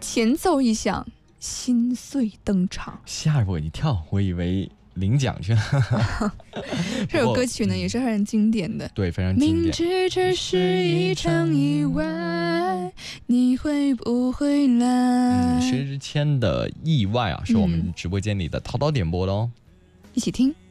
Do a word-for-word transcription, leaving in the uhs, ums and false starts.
前奏一响，心碎登场， 吓我一跳，我以为领奖去。 这首歌曲呢也是很经典的， 对，非常经典。 明知这是一场意外，你会不会来？ 嗯，薛之谦的意外啊，是我们直播间里的淘淘点播的哦， 一起听。